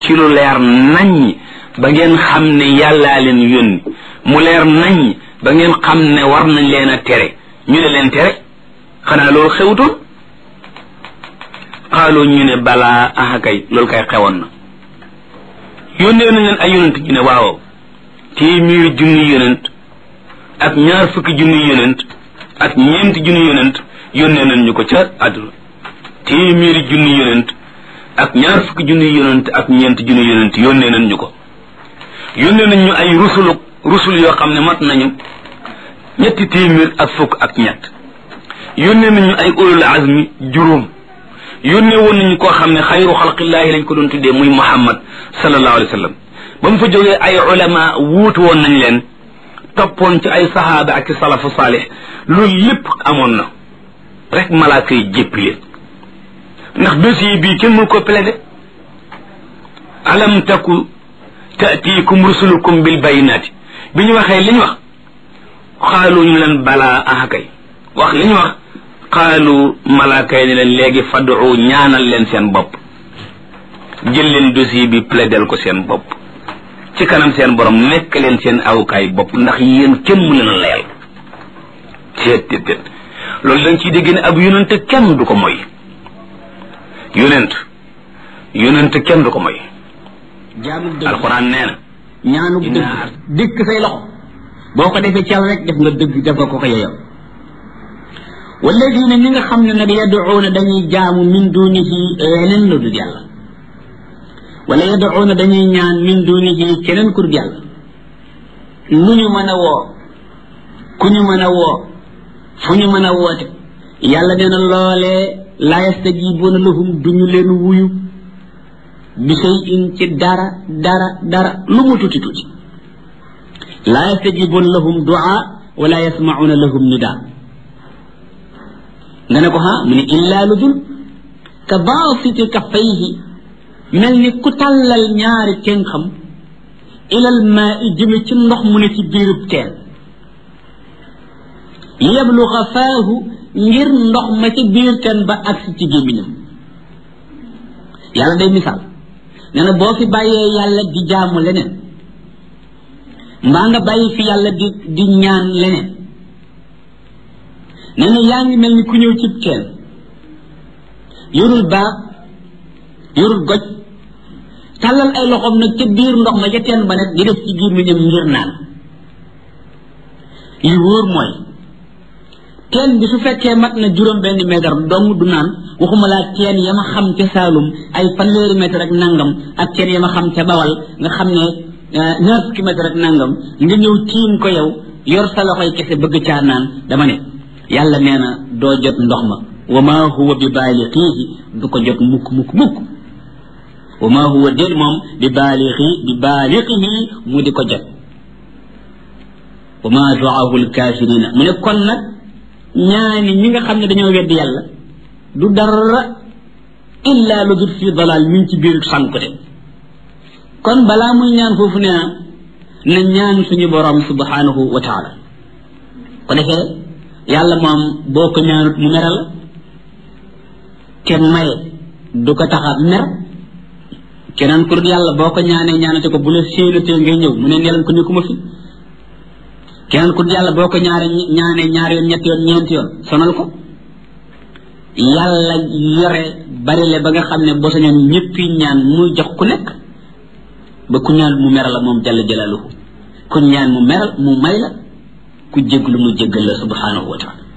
ci lu leer naññ ba ngeen xam ne yàllaa leen yónni mu leer naññ ba ngeen xam ne war nañ leen a tere ñu ne leen tere xanaa loolu xewutoon xaaloo ñu ne balaa aha kay loolu kay xewoon na yónnee nañ leen ay yonent ñu ne waaw téeméeri junni yonent ak ñaar fukki junni yonent ak ñeenti junni yonent yónnee nañ ñu ko ca àdduna téeméeri junni yonent ak ñaar fukki junni yonent ak ñeenti junni yonent yónnee nañ ñu ko yónnee nañ ñu ay rusul yoo xam ne mat nañu ñetti téeméer ak fukk ak ñett yónnee nañ ñu ay ulul azmi juróom yónnee woon nañu koo xam ne xayru xalqillaahi lañ ko doon tuddee muy Muhammad sallallahu alayhi wa sallam ba mu fa jógee ay ulama wuutu woon nañ leen toppoon ci ay sahaaba ak salafu saalih loolu lépp amoon na rek malaaka yi jéppi leen ndax dossier bii kenn mënu ko plaider alam taku taatiikum rusulukum bil bayinaati bi ñu waxee li ñu wax xaalu ñu leen balaa ahakay wax li ñu wax xaalu malaaka yi ne leen léegi fadu ñaanal leen seen bopp jël leen dossier bi plaidel ko seen bopp ci kanam seen borom nekk leen seen awukaay bopp ndax yéen kenn mu leen a layal teet loolu dañ ciy dégg ne ab yonent kenn du ko moy yonent kenn du ko moy alxuraan nee na ñaanu dëkk say loxo boo ko defee ci yàlla rek def nga dëgg def nga ko ko yeyoo walladina ñi nga xam ne nag yaduuna dañuy jaamu min dunihi leneen lu dul yàlla wala yaduuna dañuy ñaan min dunihi keneen ku dul yàlla nu ñu mën a woo ku ñu mën a woo fu ñu mën a woote yàlla nee na loolee la yastajibuuna lahum duñu leen wuyu bi shay'in ci dara lu mu tuuti tuuti la yastajibuuna lahum du'a wala yasma'una lahum nidaa nga ne ko mu ne illaa lu dul ka baasiti kaffayhi mel ni ku tàllal ñaari tenxam ilal maa i jëme ci ndox mu ne ci biirub teen li yabluga faahu ngir ndox ma ci biir teen ba agsi ci gémmiñam yàlla day misaal nee na boo fi bàyyee yàlla di jaamu leneen mbaa nga bàyyi fi yàlla di ñaan leneen nee na yaa ngi mel ni ku ñëw cib teen yorul baax yorul goj tàllal ay loxoom nag ca biir ndox ma ca teen ba nag di def ci gémmiñam ngir naan li wóor mooy teen bi su fekkee mat na juróom benn mètre dong du naan waxuma laa teen ya ma xam ca Saalum ay fanweeri mètre ak nangam ak teen ya ma xam ca Bawal nga xam ne ñaar fukki mètre ak nangam nga ñëw tiim ko yow yor sa loxoy kese bëgg caa naan dama ne yàlla nee na doo jot ndox ma wa ma huwa bi baalixiihi du ko jot mukk wa ma huwa déet moom bi baalixihi mu di ko jot wa ma du'aahu alkaafirina mu ne kon nag ñaani ñi nga xam ne dañoo weddi yàlla du dara illa lu dul fii dalal mi ngi ci biir sànkute kon balaa muy ñaan foofu nee na ñaan suñu borom subhanahu wa taala ko defee yàlla moom boo ko ñaanut mu meral te maye du ko taxa mer keneen ku dul yàlla boo ko ñaanate ko bu la séenatee ngay ñëw mu ne neelan ko nekkuma fi keneen ku dul yàlla boo ko ñaanee ñaari yoon ñetti yoon ñeenti yoon sonal ko yàlla yore barile ba nga xam ne boo sañoon ñëppi ñaan muy jox ku nekk ba ku ñaan mu meral la moom jalla jalaaluhu ku ñaan mu meral mu may la ku jéglu mu jéggal la subhanahu wa taala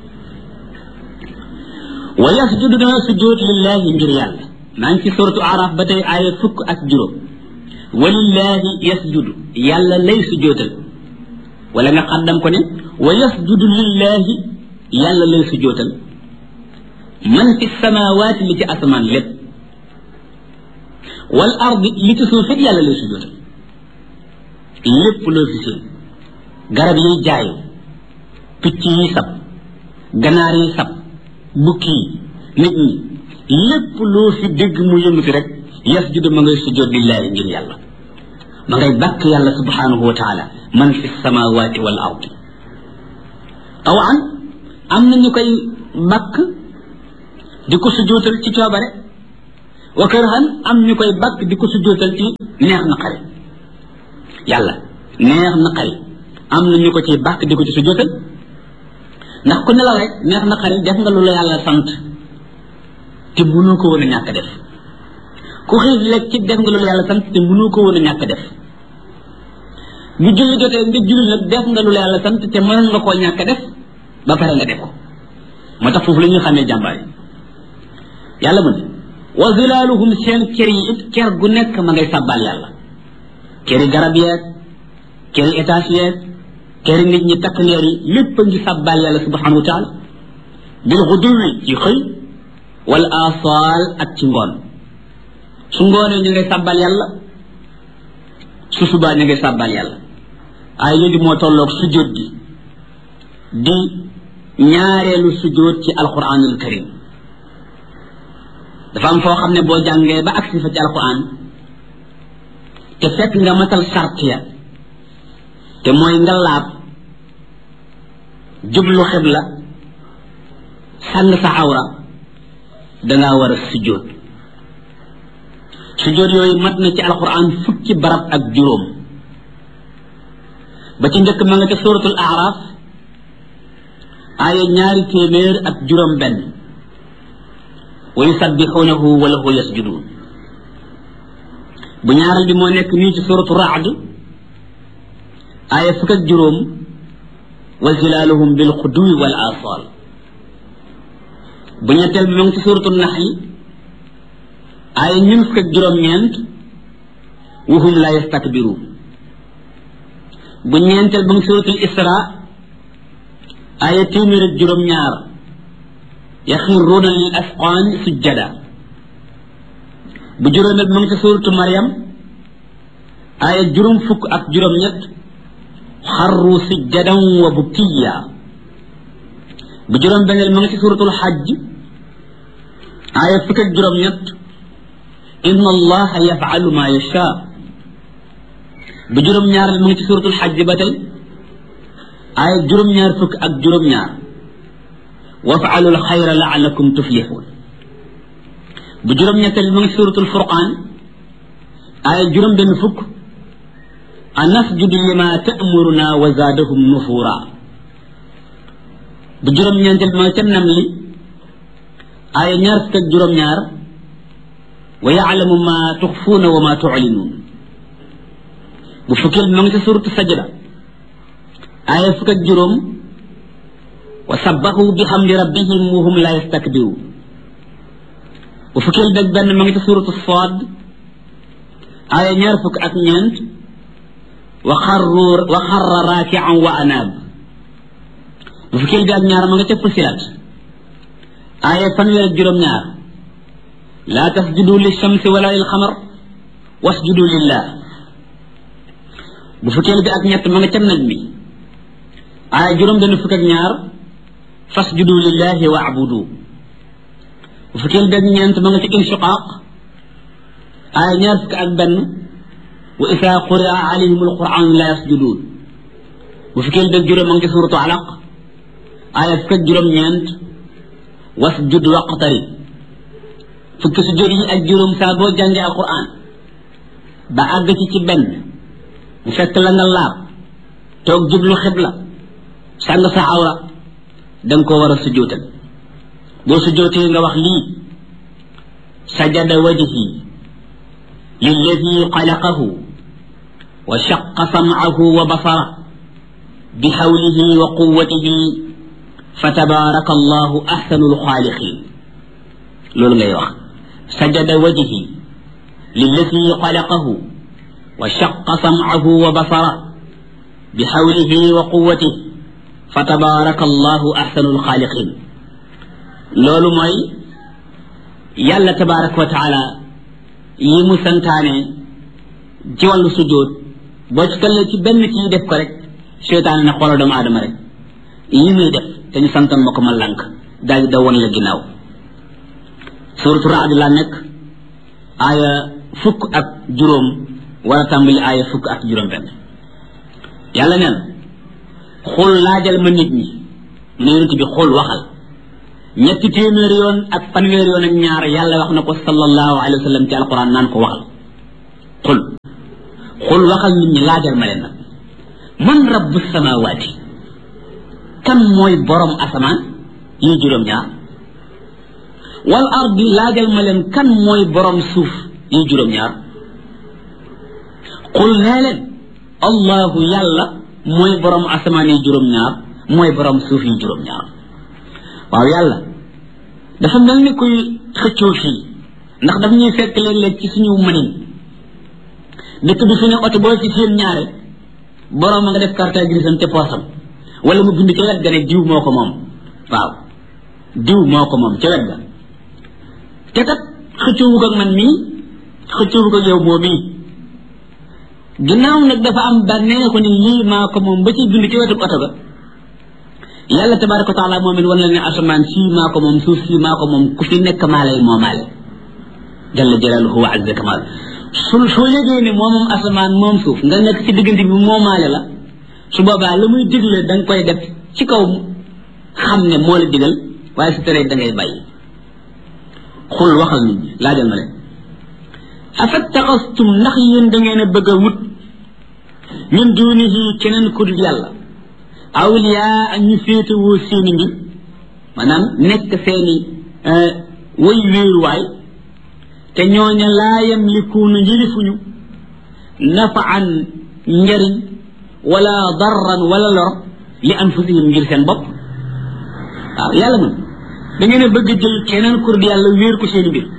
wa yasjudu dana sujjóot lillahi ngir yàlla maa ngi ci suratu araf ba tey aaya 10 wa lillahi yasjudu yàlla lay sujjóotal wala nga xaddam ko ne wa yasjudu lillahi yàlla lay sujjóotal man fi samawaati li ci asamaan lépp wal ardi li ci suuf it yàlla lay sujjóotal lépp loo fi seen garab yiy jaayu picc yi sab ganaar yi sab bukki yi nit ñi lépp loo fi dégg mu yëngati rek yasjudu ma ngay sujjóot lillahi ngir yàlla ma ngay bàkk yàlla subhanahu wa taala man fi samawati wal ardi tawan am na ñu koy bàkk di ko sujjóotal ci coobare wa karhan am ñu koy bakk di ko sujjóotal ci neex na xari yàlla neex na xari am na ñu ko ci bakk di ko ci sujjóotal ndax ku nelaw rek neex na xari def nga lu la yàlla sant te mënoo ko woon a ñàkk def ku xiif lekk ci def nga lu la yàlla sant te mënoo ko woon a ñàkk def bu julli jotee nga julli nag def nga lu la yàlla sant te mënoon nga koo ñàkk def ba pare nga def ko moo tax foofu la ñuy xamee jàmbaar yi yàlla mu ne wa zilaaluhum seen kër yi it kër gu nekk ma ngay sàbbaal yàlla këri garab yeeg këri étage yeeg këri nit ñi takk leer yi lépp a ngi sàbbaal yàlla subhanahu wa taala bil xuduwi ci xëy wal asaal ak ci ngoon su ngoonee ñu ngay sàbbaal yàlla su subaa ñu ngay sàbbaal yàlla ay léegi moo tolloog sujjóot gi di ñaareelu sujjóot ci alquranul karim dafa am foo xam ne boo jàngee ba agsi fa ci alquran te fekk nga matal sart ya te mooy nga laab jublu xibla sàng sa awra dangaa war a sujjóot sujjóot yooyu mat na ci alquran fukki barab ak juróom ba ci njëkk ma nga ca suratul araf aaya 200 ak juróom benn wa yusabbixuunahu wa lahu yasjuduun bu ñaaral bi moo nekk nii ci suratu raad aaya fukk ak juróom wa zilaaluhum bil xuduwi wal asaal bu ñetteel bi moo ngi ci suratu naxli aaya ñun fukk ak juróom-ñeent wa hum la yastakbiruun bu ñeenteel ba ngi suratul isra aaya 100 ak juróom-ñaar yaxiruuna lil asqaan sujjada bu juróomeel ma ngi ci suuratu Maryam aaya juróom fukk ak juróom-ñett xarru sujjadan wa bukiyya bu juróom-benneel ma ngi ci suuratul Hajj aaya fukk ak juróom-ñett inna allaha yaf'alu ma yasha bu juróom-ñaareel ma ngi ci suuratul Hajj ba tey aaya juróom-ñaar fukk ak juróom-ñaar waf'alul xayra la'allakum tuflihun bu juróom-ñetteel mu ngi suratul furqaan aaya juróom benn fukk anasjudu lima ta'muruna wa zaadahum nufura bu juróom-ñeenteel ma nga ca namli aaya ñaar fukk ak juróom-ñaar wa ya'lamu ma tuxfuuna wa ma tu'linuun bu fukkeel ma nga ca suratu sajda aaya fukk ak juróom wa sabbahu bihamdi rabbihim wa hum la yastakbiruun bu fukkeel beeg benn ma ngi ci suuratu Saad aaya ñaar fukk ak ñeent wa xarra raaki'an wa anaab bu fukkeel bi ak ñaar ma nga ca Fussilat aaya fanweer ak juróom-ñaar laa tasjudu lishamsi wala lil xamar wasjudu lillah bu fukkeel bi ak ñett ma nga ca Najmi aaya juróom benn fukk ak ñaar fasjudu lillahi wa'budu bu fukkeel beeg ñeent ma nga ci inshiqaaq aaya ñaar fukk ak benn wa isaa quri'a alayhim alquran la yasjuduun bu fukkeel beeg juróom ma nga ci suuratu alaq aaya fukk ak juróom-ñeent wasjud waqtarib fukki sujjóot yi ak juróom saa boo jàngee alquran ba àgg ci benn bu fekk la nga laab toog jublu xibla sàng sa awra danga ko war a sujjóotal boo sujjóotee nga wax lii sajada wajhi lilladi xalaqahu wa shaqqa sam'ahu wa basara bi hawlihi wa quwwatihi fa tabaraka allahu ahsanul xaaliqin loolu ngay wax sajada wajhi lilladi xalaqahu wa shaqqa sam'ahu wa basara bi hawlihi wa quwwatihi fa tabaraka allahu ahsanul xaaliqin loolu mooy yàlla tabaraka wa taala yi mu santaane ci wàllu sujjóot boo ci tollee ci benn ci def ko rek seytaane ne xoolal doomu aadama rek yi muy def te ñu santan ma ko ma lànk daal di da woon la ginnaaw suratu raad la nekk aaya fukk ak juróom war a tàmbali aaya fukk ak juróom benn yàlla neen xul laajal ma nit ñi mu ne yonent bi xul waxal ñetti téeméer yoon ak fanweer yoon ak ñaar yàlla wax na ko sallallahu alayhi wa sallam ci alquran naan ko waxal xul waxal nit ñi laajal ma leen nag man rabbu samawaati kan mooy borom asamaan yi juróom-ñaar wal ardi laajal ma leen kan mooy borom suuf yi juróom-ñaar xul nee leen allahu yàlla mooy borom asamaan yi juróom-ñaar mooy borom suuf yi juróom-ñaar waaw yàlla dafa mel ni kuy xëccoo fii ndax daf ñuy fekk léeg-léeg ci suñu mënin dëkk bi suñu oto boo ci seen ñaare borom a nga def carte grisam te poosam wala mu bind ca wet ga ne diw moo ko moom waaw diw moo ko moom ca wet ga te kat xëccoowu ak man mii xëccoowu ak yow moo mii ginnaaw nag dafa am bànneexu ni lii maa ko moom ba ci bind ci wetu oto ba yàlla tabaraka wa taala moom it wan la ne asamaan sii maa ko moom suuf sii maa ko moom ku fi nekk maa lay moomaale jalla jalaaluhu wa azza kamal soo yëgee ne moom asamaan moom suuf nga nekk ci diggante bi moomaale la su boobaa la muy digle da nga koy def ci kaw xam ne moo la digal waaye su teree da ngay bàyyi xul waxal nit ñi laajal ma leen afattaxastum ndax yéen da ngeen a bëgg a wut min dunihi keneen ku dul yàlla awliyaa ak ñu féetewoo seeni mbir maanaam nekk seeni way wéeruwaay te ñooña laa yamlikuuna njërifuñu nafaan njariñ wala darran wala lor li anfusihim ngir seen bopp waaw yàlla moom da ngeen a bëgg jël keneen ku dul yàlla wéer ko seeni mbir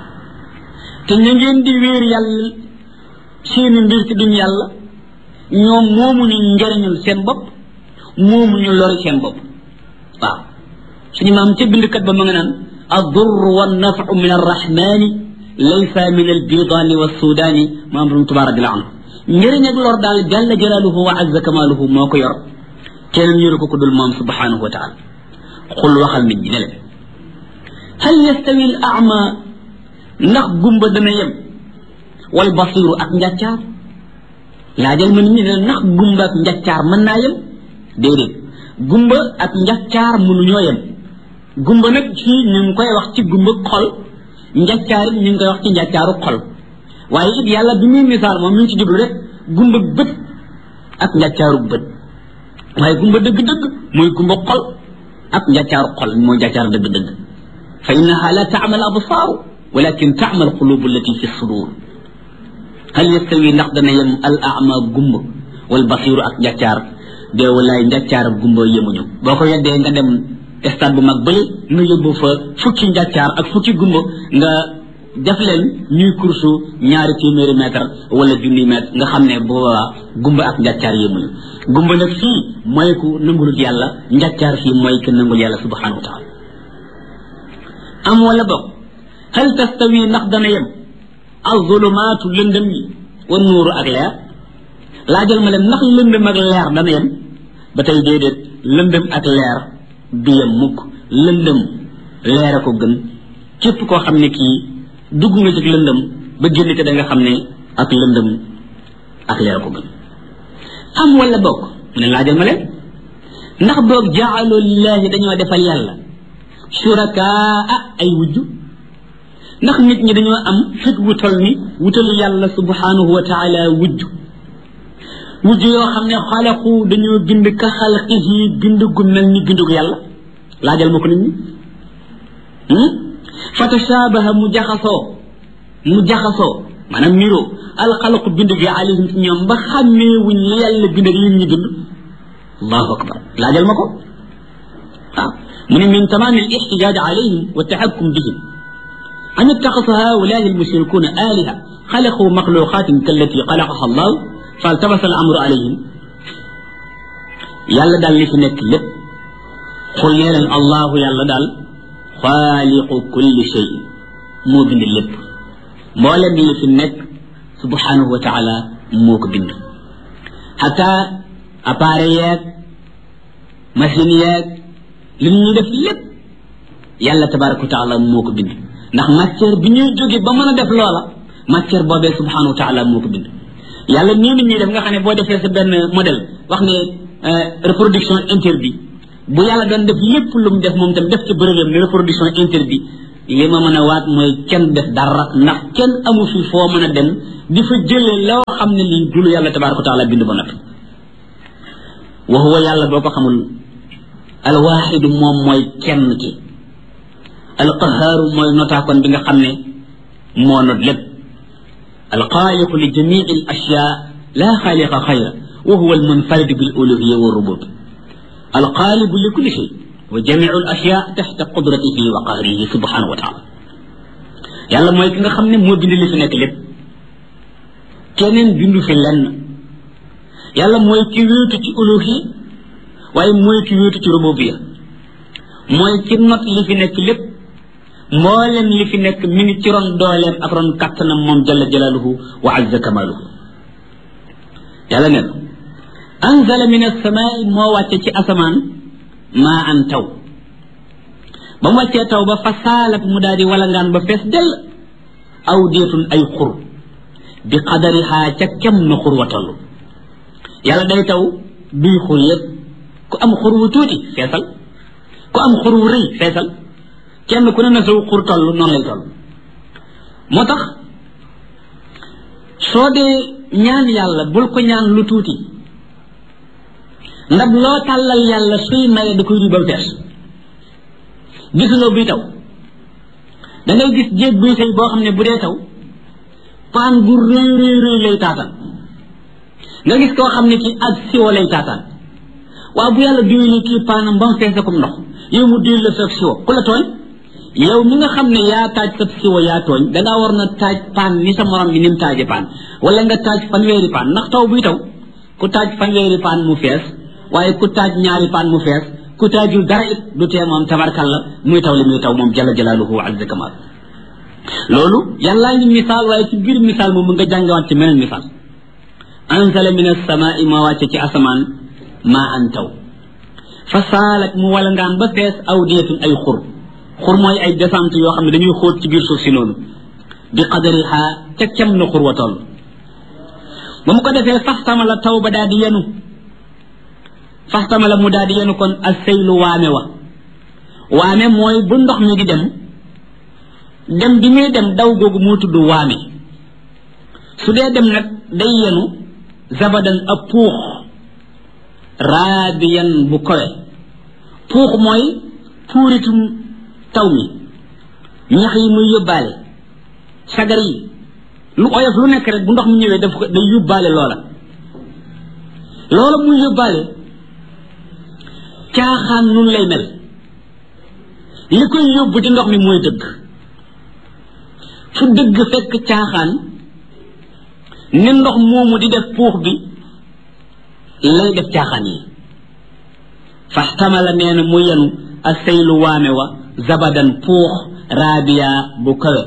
te ña ngeen di wéer yàlla seeni mbir te duñ yàlla ñoom moomuñu njariñul seen bopp moomuñu lori seen bopp waaw suñu maam ca bindkat ba ma nga naan ad-durru wan-naf'u min ar-rahmani laysa min al-bidani was-sudani maam rum tubaara di la am njëriñ ak lor daal jalla jalaaluhu wa azza kamaaluhu moo ko yor keneen yoru ko ku dul moom subhanahu wa taala xul waxal nit ñi ne leen hal yastawi al-a'ma ndax gumba dana yem wal basiru ak njàccaar laajal ma nit ñi ne ndax gumba ak njàccaar mën naa yem déedéet gumba ak njàccaar mënuñoo yem gumba nag fii ñu ngi koy wax ci gumba xol njàccaar it ñu ngi koy wax ci njàccaaru xol waaye it yàlla bi muy misaal moom mi ngi ci jublu rek gumba bët ak njàccaaru bët waaye gumba dëgg-dëgg mooy gumba xol ak njàccaaru xol mooy njàccaaru dëgg-dëgg fa innaha la ta'mal absaaru walakin ta'mal qulubu allati fi sudur hal yastawi ndax dana yem al a'ma gumba wal basiru ak njàccaar dee walaay njàccaar ak gumba yemuñu boo ko weddee nga dem stade bu mag bële nga yóbbu fa fukki njàccaar ak fukki gumba nga def leen ñuy kursu 200 mètre wala 1,000 mètre nga xam ne boobaa gumba ak njàccaar yemuñu gumba nag fii mooy ku nangulut yàlla njàccaar fii mooy ku nangul yàlla subhanahu wa taala am wala bokk hal tastawi ndax dana yem az-zulumaatu lëndëm yi wa nuuru ak leer laajal ma leen ndax lëndëm ak leer dana yem ba tey déedéet lëndëm ak leer du yem mukk lëndëm leer a ko gën képp koo xam ne kii dugg nga ci lëndëm ba génn te da nga xam ne ak lëndëm ak leer a ko gën am wala bokk mu ne laajal ma leen ndax boog jaalu lillahi dañoo defal yàlla shurakaa ay wujju ndax nit ñi dañoo am fit wu toll ni wutal yàlla subhanahu wa taala wujju yoo xam ne xalaqu dañoo bind ka xalqihi bind gu mel ni bindug yàlla laajal ma ko nit ñi fa tashabaha mu jaxasoo maanaam niroo alxalaqu bind gi alayhim ci ñoom ba xàmmee wuñ li yàlla bind ak lim ñu bind allahu akbar laajal ma ko waaw mu ne min tamaam al ixtijaaj alayhim wa taxakkum bihim an ittaxasa haulaai almushrikuuna aliha xalaqu maxluqatin kallati xalaqaha allah faltabasa al amru alayhim yàlla daal li fi nekk lépp xul nee leen allahu yàlla daal xaaliqu kulli shay moo bind lépp mboolem li fi nekk subhanahu wa taala moo ko bind xata appareil yeeg machine yeeg li ñuy def lépp yàlla tabaraka wa taala moo ko bind ndax matière bi ñuy jóge ba mën a def loola matière boobee subhanahu wa taala moo ko bind yàlla nii nit ñuy def nga xam ne boo defee sa benn modèle wax ne reproduction interdit bu yàlla doon def lépp lu mu def moom tam def ci bërëbam ne reproduction interdit li ma mën a waat mooy kenn def dara ndax kenn amu fi foo mën a dem di fa jële loo xam ne lii dulu yàlla tabaraka wa taala bind ba noppi wa huwa yàlla boo ko xamul alwaaxidu moom mooy kenn ki alqahaaru mooy notaakoon bi nga xam ne moo not lépp alxaaliqu li jamii al ashyaa laa xaaliqa xayra wa huwa almunfarid bil uluhiyya wa rubub alxaalibu li kulli shay wa jamiu al ashyaa taxta qudratihi wa qahrihi subhanahu wa taala yàlla mooy ki nga xam ne moo bind li fi nekk lépp keneen bindu fi lenn yàlla mooy ki wéetu ci uluhiyya waaye mooy ki wéetu ci rububiyya mooy ki not li fi nekk lépp mboolem li fi nekk mi ngi ci ron dooleem ak ron kattanam moom jalla jalaaluhu wa azza kamaaluhu yàlla ne anzala min as-samaa'i moo wàcce ci asamaan maa an taw ba mu wàccee taw ba fa saalat mu daal di walangaan ba fees dell aw déetun ay xur bi qadarihaa ca kem na xur wa toll yàlla day taw duy xur yëpp ku am xur wu tuuti feesal ku am xur wu rëy feesal kenn ku ne na saw xur toll noonu lay toll moo tax soo dee ñaan yàlla bul ko ñaan lu tuuti ndab loo tàllal yàlla suy maye da koy duy ba mu fees gisuloo buy taw da ngay gis jéeg buy sëy boo xam ne bu dee taw paan bu rëy rëy rëy lay taataan nga gis koo xam ne kii ak siwo lay taataan waaw bu yàlla duy ni kii paanam ba mu fees comme ndox yow mu duy la sa siwo ku la tooñ yow mi nga xam ne yaa taaj sa siwo yaa tooñ dangaa war na taaj paan ni sa morom bi ni mu taaje paan wala nga taaj fanweeri paan ndax taw buy taw ku taaj fanweeri paan mu fees waaye ku taaj ñaari paan mu fees ku taajul dara it du tee moom tabarkalla muy taw li muy taw moom jalla jalaaluhu wa azza kamal loolu yàllaa ngi misaal waaye ci biir misaal moom nga jàngewaat ci meneen misaal anzala min as-samaa'i ma wàcce ci asamaan maa an taw fa saalat mu walangaan ba fees awdiyatun ay xur mooy ay descente yoo xam ne dañuy xóot ci biir suuf si noonu bi qadariha ca kem na xur wa toll ba mu ko defee faxtamala taw ba daal di yenu faxtamala mu daal di yenu kon as saylu waame mooy bu ndox mi di dem bi muy dem daw googu moo tudd waame su dee dem nag day yenu zabadan ab puux raadiyan bu kowe puux mooy puuritum taw mi ñax yi muy yóbbaale sagar yi lu oyof lu nekk rek bu ndox mi ñëwee daf ko day yóbbaale loola muy yóbbaale caaxaan nun lay mel li koy yóbbu ci ndox mi mooy dëgg fu dëgg fekk caaxaan ni ndox moomu di def puux bi lay def caaxaan yi faxtamala nee na mu yenu asaylu waame wa zabadan puux raabiya bu kawe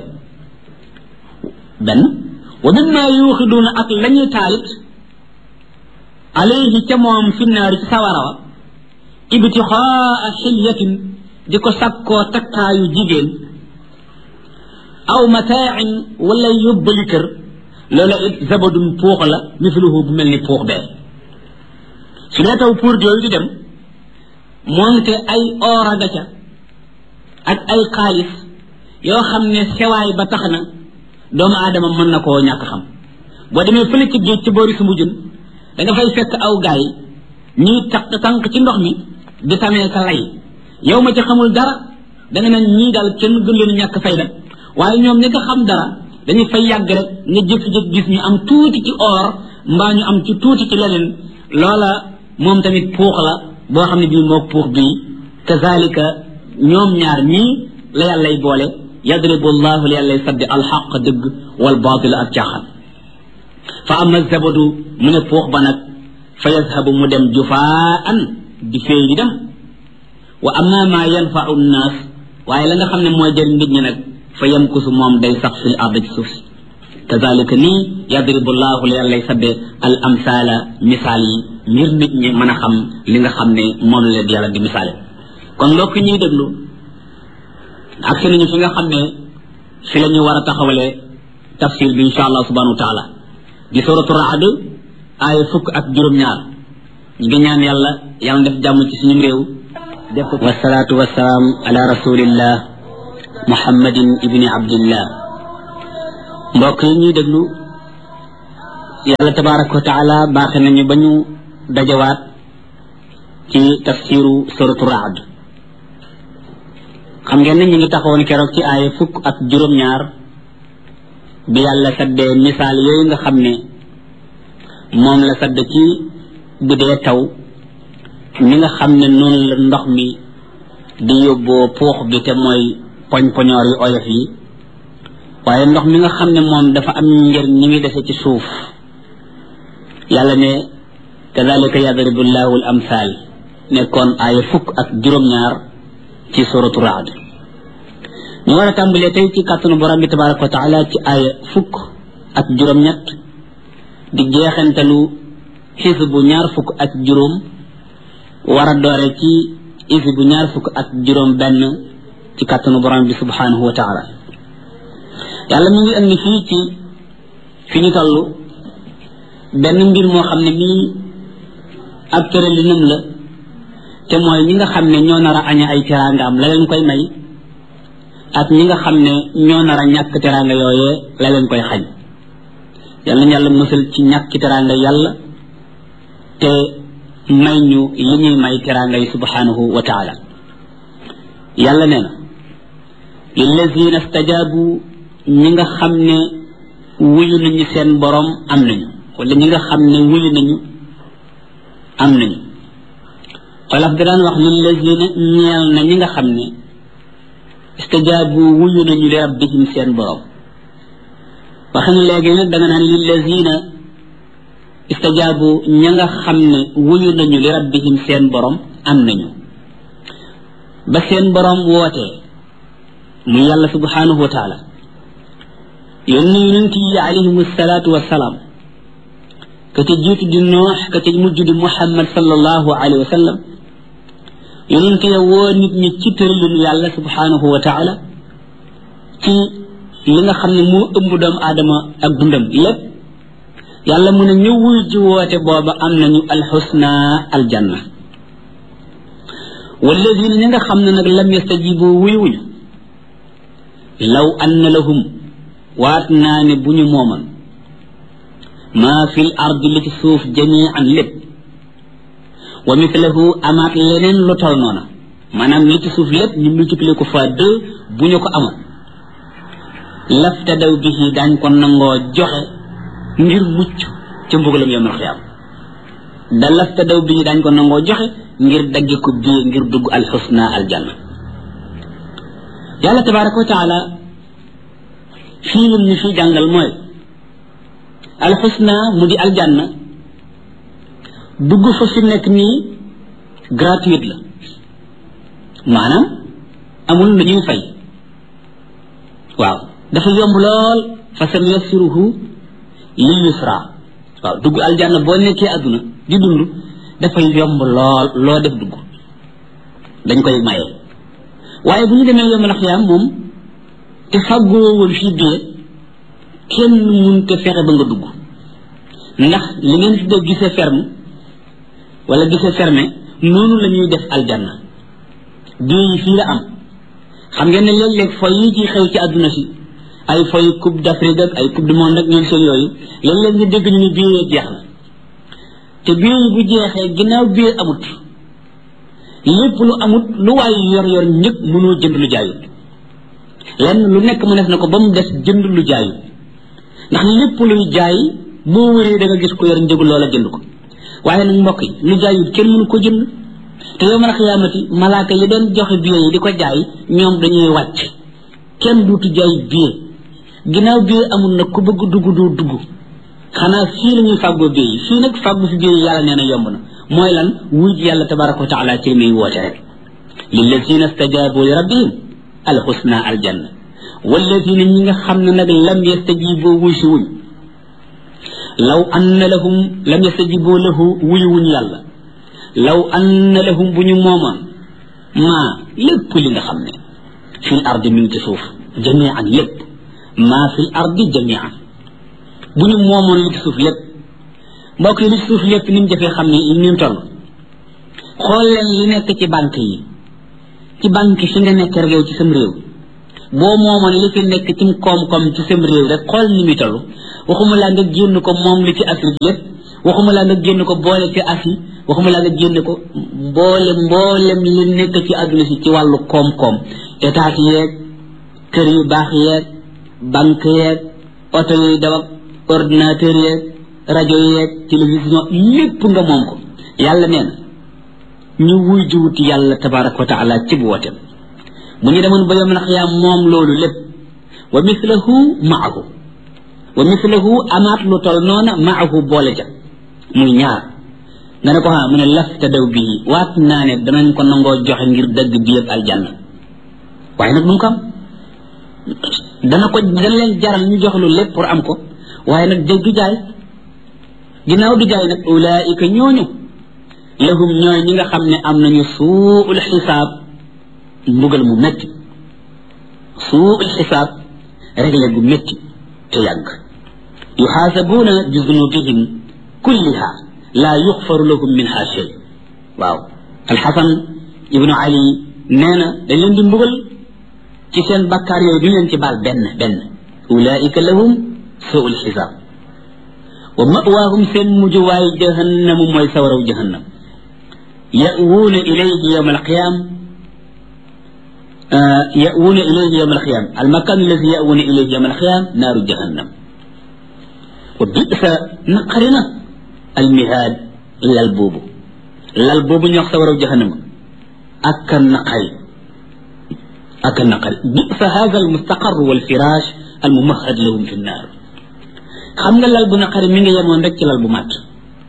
benn wa mimma yuuxiduuna ak lañuy taalit alayhi ca moom fi naari ci sawara wa ibtixaa xilyatin di ko sakkoo takkaayu jigéen aw mataain wala yóbbali kër loola it zabadun puux la misluhu bu mel ni puux bee su dee taw pour yooyu di dem moonte ay oora ga ca ak ay xaalis yoo xam ne sewaay ba tax na doomu aadama mën na koo ñàkk xam boo demee fële ci géej ci boori sumu jën da nga fay fekk aw gaay ñuy tànk ci ndox mi di tamee ka lay yow ma ci xamul dara da nga ne ñii daal kenn gën leen ñàkk fayda waaye ñoom ñi nga xam dara dañuy fay yàgg rek nga jékki-jékki gis ñu am tuuti ci or mbaa ñu am ci tuuti ci leneen loola moom tamit puux la boo xam ne bii mook puux bii kazalika ñoom ñaar ñii la yàllay boole yadribu llahu li yàllay saddi alxaq dëgg wal baatil ak caaxaan fa ama zabadu mu ne puux ba nag fa yazhabu mu dem jufaan di féey di dem wa amma ma yanfau nnaas waaye la nga xam ne mooy jëriñ nit ñi nag fa yamkusu moom day sax fil ard ci suuf si kazalika nii yadribu llahu li yàllay sadde al amsaala misaal yi ngir nit ñi mën a xam li nga xam ne moom la leen yàlla di misaale kon mbokk ñuy déglu ak si nañu fi nga xam ne fi la ñu war a taxawalee tafsir bi insha allah subhanahu wa taala di suratu raad aaya 12 ñu ngi ñaan yàlla def jàmm ci suñu réew wasalaatu wasalaam ala rasulillah muhammadin ibni abdillah mbokk yi ñuy déglu yàlla tabaraka wa taala baaxe nañu ba ñu dajawaat ci tafsiru suratu raad xam ngeen ne ñu ngi taxawoon keroog ci aaya 12 bi yàlla saddee misaal yooyu nga xam ne moom la sadd ci bu dee taw mi nga xam ne noonu la ndox mi di yóbboo puux bi te mooy poñ-poñoor yu oyof yi waaye ndox mi nga xam ne moom dafa am njëriñ ñi muy dese ci suuf yàlla ne kadhalika yadribu llahu al amthal nekkoon aaya 12 ci suratu raad ñu war a tàmbalee tey ci kàttanu borom bi tabaraka wa taala ci aaya 17 di jeexantalu xisbu 20 war a doore ci xisbu 21 ci kàttanu borom bi subhanahu wa taala yàlla mi ngi indi fii ci fi ñu toll benn mbir moo xam ne bii ab tëralinam la te mooy ñi nga xam ne ñoo nar a aña ay teraangaam la leen koy may ak ñi nga xam ne ñoo nar a ñàkk teraanga yooyee la leen koy xañ yàlla na yàlla musal ci ñàkk teraanga yàlla te may ñu li ñuy may teraanga yi subhanahu wa taala yàlla nee na lillazina stajabu ñi nga xam ne wuyu nañu seen borom am nañu wala ñi nga xam ne wuyu nañu am nañu xolaf da daan wax lillazina ñeel na ñi nga xam ne istajabu wuyu nañu li rabbihim seen borom waxin léegi nag da nga naan lillazina istajabu ña nga xam ne wuyu nañu li rabbihim seen borom am nañu ba seen borom wootee muy yàlla subhanahu wa taala yónni yonent yi alayhim salaatu wasalaam ka ca jiitu di noox ka ca mujj di muhammad sallallahu alayhi wa sallam yonent ya woo nit ñi ci tëralinu yàlla subhanahu wa taala ci li nga xam ne moo ëmb doomu aadama ak dundam lépp yàlla mu ne ñu wuy ji woote booba am nañu alxusna aljanna walladina ñi nga xam ne nag lam yastajibu wuyuñu law anna lahum waat naa ne bu ñu mooman maa fil ardi li ci suuf jamian lépp wa mithlahu amaat leneen lu tol noona maanaam li ci suuf lépp ñu multiplier ko fois 2 bu ñu ko amoon laftadaw bihi daañ ko nangoo joxe ngir mucc ca mbugalam yawmal xiyaam da laftadaw bihi daañ ko nangoo joxe ngir dagge ko bii ngir dugg alxusna aljanna yàlla tabaraka wa taala fii lim ñu fi jàngal mooy alxusna mu di aljanna dugg fa fi nekk nii gratuite la maanaam amul lu ñuy fay waaw dafa yomb lool fa sanuyassiruhu lil yusra waaw dugg aljanna boo nekkee àdduna di dund dafay yomb lool loo def dugg dañ koy maye waaye bu ñu demee yawmal xiyaam moom te fàggoo woon fii bee kenn mënut a fexe ba nga dugg ndax li ngeen fi def gisee ferme wala gisee fermé noonu la ñuy def aljanna bii yi fii la am xam ngeen ne léeg-léeg foy yi ci xew ci àdduna si ay foy coupe d'Afrique ak ay coupe du monde ak ñoom seen yooyu léeg-léeg nga dégg ñu ni bii jeex na te bii yi bu jeexee ginnaaw bii amut lépp lu amut lu waay yor njëg mënoo jënd lu jaayut lenn lu nekk mu def na ko ba mu des jënd lu jaayut ndax lépp luy jaay boo wëree da nga gis ko yor njëgu loola jënd ko waaye nag mbokk yi lu jaayut kenn mënu ko jënd te yawmal xiyaamati malaaka yi doon joxe billet yi di ko jaay ñoom dañuy wàcc kenn duutu jaay billet ginnaaw billet amul nag ku bëgg dugg doo dugg xanaa fii la ñuy fàggoo billet yi fii nag fàggu fi billet yi yàlla nee na yomb na mooy lan wuy ji yàlla tabaraka wa taala ci li muy woote rek lillazina stajabu li rabbihim alxusna aljanna walladina ñi nga xam ne nag lam yastajibu wuy si wuñ law anna lahum lam yastajibu lahu wuy wuñ yàlla law anna lahum bu ñu moomoon maa lépp li nga xam ne fil ardi mi ngi ci suuf jamian lépp maa fil ardi jamian bu ñu moomoon li ci suuf lépp mbokk yi li ci suuf lépp ni mu jafee xam ne ni mu toll xool leen li nekk ci banque yi ci banque fi nga nekk rek yow ci sam réew boo moomoon li fi nekk ci koom-koom ci sam réew rek xool ni muy toll waxuma laa nga génn ko moom li ci Afrique yëpp waxuma laa nga génn ko boole ci Asie waxuma laa nga génn ko mboolem li nekk ci àdduna si ci wàllu koom-koom état yeeg kër yu baax yeeg banque yeeg oto yuy daw ak ordinateur yeeg rajo yeeg télévision lépp nga moom ko yàlla nee na ñu wuy jiwuti yàlla tabaraka wa taala ci bu wooteem bu ñu demoon ba yom na xiyaam moom loolu lépp wa mislahu maahu wa mislahu amaat lu tol noona maahu boole ja muy ñaar nga ne ko mu ne lafta daw bii waat naa ne danañ ko nangoo joxe ngir dëgg bi yëpp aljanna waaye nag duñ ko am dana leen jaral ñu jox lu lépp pour am ko waaye nag dëgg du jaay ginnaaw du jaay nag ulaika ñooñu lahum ñooy ñi nga xam ne am nañu suul xisaab mbugal mu métti suul xisaab réglé gu métti te yàgg yuxaasabuuna bi zunubihim kulliha laa yuxfaru lahum minha shay waaw alxasan ibnu ali nee na dañ leen di mbugal ci seen bakkaar yooyu duñ leen ci baal benn ulaika lahum suul xisaab wa mawaahum seen mujjuwaay jahannamu mooy sawaraw jahannam ya'wuuna ilayhi yawma alqiyam ya'wuuna ilayhi yawma alqiyam almakan alladi ya'wuuna ilayhi yawma alqiyam naaru jahannam wa bisa naqarina almihaad lal boobu ñu wax sawaraw jahannama ak naqari bisa hada almustaqar walfirash almumahad lahum fi nnaar xam nga lal bu naqari mi ngi yemoon rek ci lal bu màtt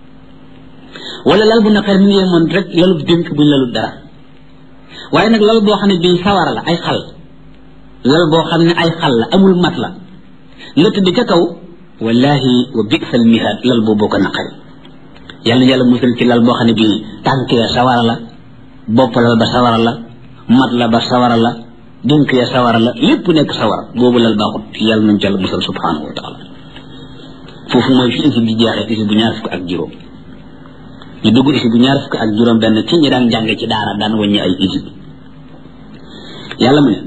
wala lal bu naqari mi ngi yemoon rek lalu dénk buñ lalu dara waaye nag lal boo xam ne bii sawara la ay xal lal boo xam ne ay xal la amul mat la nga tëdd ca kaw wallahi wa bi'sal mihaad lal boobu ko naqari yàlla musal ci lal boo xam ne bii tànk ya sawara la bopp la ba sawara la mat la ba sawara la dénk ya sawara la lépp nekk sawara boobu lal baaxut yàlla nañ ci yàlla musal subhanahu wa taala foofu mooy fi isi bi jeexee isi bu ñaar fukk ak juróom ñu dugg isi bu ñaar fukk ak juróom benn ci ñi daan jànge ci daara daan wàññi ay isi bi yàlla mu ne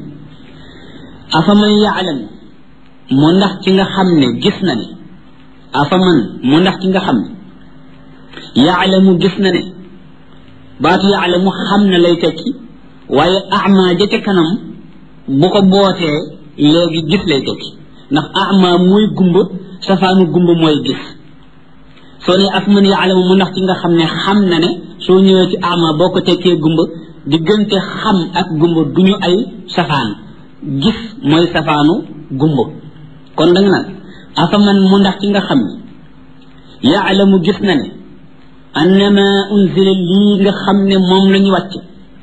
afaman ya'lam mu ndax ci nga xam ne gis na ne afaman mu ndax ci nga xam ne ya'lamu gis na ne baatu ya'lamu xam na lay tekki waaye ama ja ca kanam bu ko bootee léegi gis lay tekki ndax ama mooy gumba safaanu gumba mooy gis soo ne afaman ya'lamu mu ndax ci nga xam ne xam na ne soo ñëwee ci ama boo ko tekkee gumba diggante xam ak gumba duñu ay safaan gis mooy safaanu gumba kon danga naan afaman mu ndax ci nga xam ne ya'lamu gis na ne annama unzila lii nga xam ne moom la ñu wàcce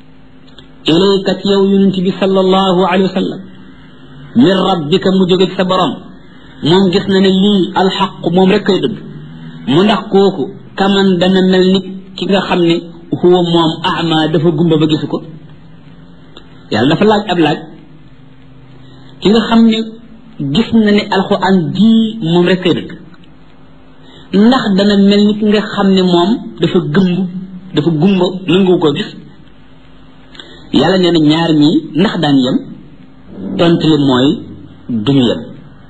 ilayka ci yow yonent bi sallallahu alayhi wa sallam min rabbika mu jóge ci sa borom moom gis na ne lii alxaq moom rek kay dëgg mu ndax kooku kaman dana mel ni ki nga xam ne huwa moom ama dafa gumba ba gisu ko yàlla dafa laaj ab laaj ki nga xam ne gis na ne alxuraan ji moom rek kay dëgg ndax dana mel ni ki nga xam ne moom dafa gumba nangu ko gis yàlla nee na ñaar ñii ndax daan yem tontu li mooy duñu yem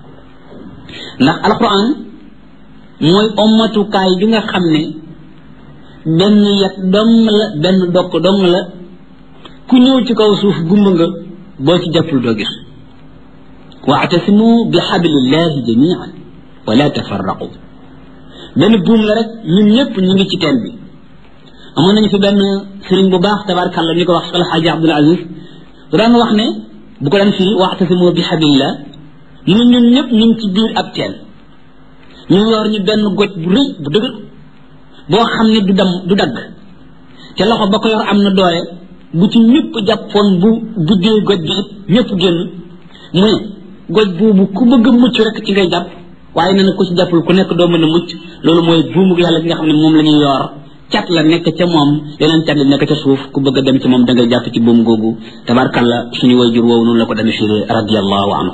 ndax alxuraan mooy ommatukaay bi nga xam ne benn yet dong la benn dokk dong la ku ñëw ci kaw suuf gumba nga boo ci jàppul doo gis wa'tasimu bi hablillahi jami'an wala tafarraqu benn buum la rek ñun ñëpp ñu ngi ci teen bi amoon nañu fi benn sëriñ bu baax tabaarkalla ñu ko wax Al Hadji Abdul Aziz bu daan wax ne bu ko daan firi wa'tasimu bi hablillah ñun ñëpp ñu ngi ci biir ab teen ñu yor ñu benn goj bu rëy bu dëgër boo xam ne du dagg te loxo ba ko yor am na doole bu ci ñëpp jàppoon bu buddee goj bi it ñëpp génn mu ne goj boobu ku bëgg a mucc rek ci ngay jàpp waaye nee na ku ci jàppul ku nekk doo mën a mucc loolu mooy buumu yàlla gi nga xam ne moom la ñuy yor cat la nekk ca moom yeneen cat la nekk ca suuf ku bëgg a dem ci moom da ngay jàpp ci buum googu tabarkalla suñu wayjur woowu noonu la ko demee firi radiyallahu anhu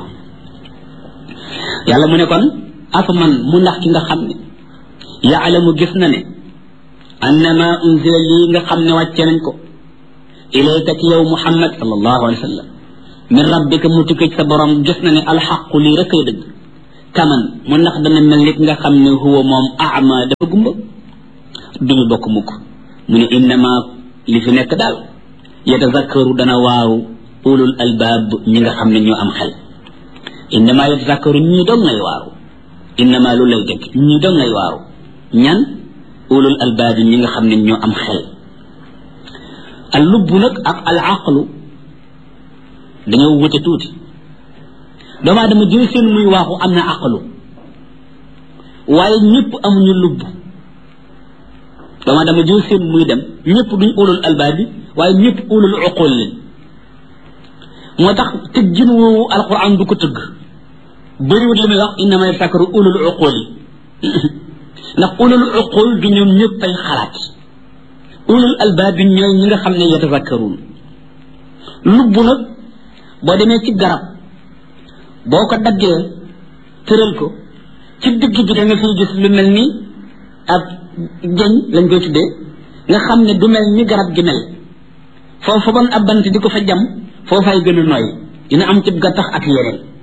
yàlla mu ne kon afaman mu ndax ki nga xam ne ya'lamu gis na ne annama unzila lii nga xam ne wàcce nañ ko ilayka ci yow muhammad sallallahu alayhi wa sallam min rabbika mu tukkee ci sa borom gis na ne alxaqu lii rek ay dëgg kaman mu ndax dana mel nit nga xam ne huwa moom ama dafa gumba duñu bokk mukk mu ne innama li fi nekk daal yatazakkaru dana waaru ulul albaab ñi nga xam ne ñoo am xel innama yatazakkaru ñii dong ngay waaru innama lu lay dëgg ñii dong ngay waaru ñan ulul albaab ñi nga xam ne ñoo am xel al lubb nag ak al aqlu dañoo wute tuuti doomu aadama jël seen muy waaxu am na aqlu waaye ñëpp amuñu lubb doomu aadama jël seen muy dem ñëpp duñ ulul albaab bi waaye ñëpp ulul uqul leen moo tax tëggin woowu alquran du ko tëgg bëriwut li muy wax innama yasakaru ulul uqul yi ndax ulul uqul du ñoom ñëpp ay xalaat ulul albaab bi ñooy ñi nga xam ne yatazakkaruun lubb nag boo demee ci garab boo ko daggee tëral ko ci digg bi da nga fiy gis lu mel ni ab jëñ lañ koy tuddee nga xam ne du mel ni garab gi mel foofu bon ab bant di ko fa jam foofay gën a nooy dina am ci gattax ak yeneen